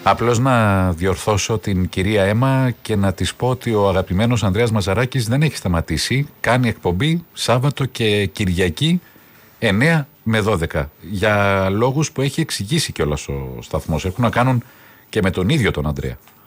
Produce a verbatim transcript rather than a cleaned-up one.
Απλώς να διορθώσω την κυρία Έμα και να της πω ότι ο αγαπημένος Ανδρέας Μαζαράκης δεν έχει σταματήσει. Κάνει εκπομπή Σάββατο και Κυριακή εννέα με δώδεκα. Για λόγους που έχει εξηγήσει κιόλας ο σταθμός. Έχουν να κάνουν και με τον ίδιο τον Ανδρέα.